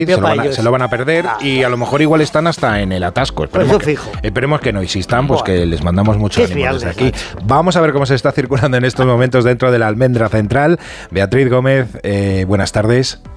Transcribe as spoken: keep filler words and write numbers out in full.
Se lo, van a, se lo van a perder ah, y a lo mejor igual están hasta en el atasco. Esperemos, pues que, fijo. esperemos que no. Y si están, pues bueno, que les mandamos mucho ánimo fiable, desde aquí. Macho. Vamos a ver cómo se está circulando en estos momentos dentro de la Almendra Central. Beatriz Gómez, eh, buenas tardes.